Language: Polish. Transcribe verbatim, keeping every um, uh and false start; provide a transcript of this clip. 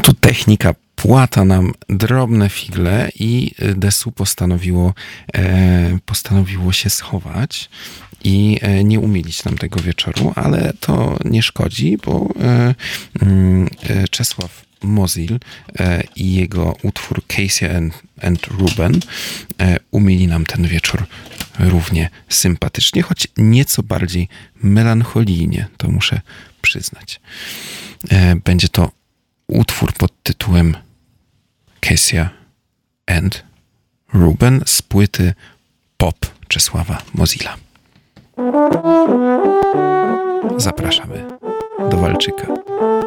tu technika płata nam drobne figle i Desu postanowiło, e, postanowiło się schować i e, nie umilić nam tego wieczoru, ale to nie szkodzi, bo e, e, Czesław Mozil e, i jego utwór Casey and, and Ruben e, umili nam ten wieczór równie sympatycznie, choć nieco bardziej melancholijnie, to muszę przyznać. E, będzie to utwór pod tytułem Casey and Ruben z płyty Pop Czesława Mozila. Zapraszamy do Walczyka.